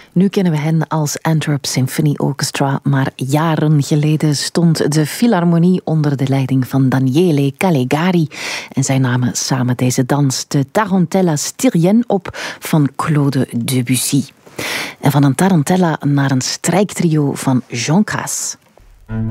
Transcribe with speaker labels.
Speaker 1: Nu kennen we hen als Antwerp Symphony Orchestra, maar jaren geleden stond de Philharmonie onder de leiding van Daniele Calegari en zij namen samen deze dans, de Tarantella Styrienne, op van Claude Debussy. En van een tarantella naar een strijktrio van Jean Cras.